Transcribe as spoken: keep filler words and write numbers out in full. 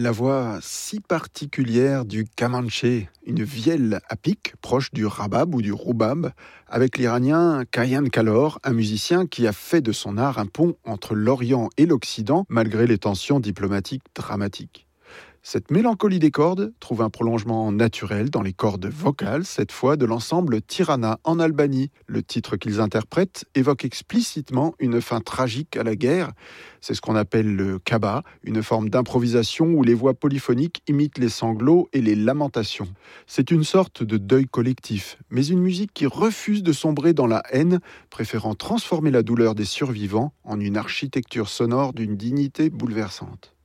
La voix si particulière du kamanché, une vielle à pic proche du rabab ou du roubab, avec l'Iranien Kayan Kalor, un musicien qui a fait de son art un pont entre l'Orient et l'Occident, malgré les tensions diplomatiques dramatiques. Cette mélancolie des cordes trouve un prolongement naturel dans les cordes vocales, cette fois de l'ensemble Tirana en Albanie. Le titre qu'ils interprètent évoque explicitement une fin tragique à la guerre. C'est ce qu'on appelle le kaba, une forme d'improvisation où les voix polyphoniques imitent les sanglots et les lamentations. C'est une sorte de deuil collectif, mais une musique qui refuse de sombrer dans la haine, préférant transformer la douleur des survivants en une architecture sonore d'une dignité bouleversante.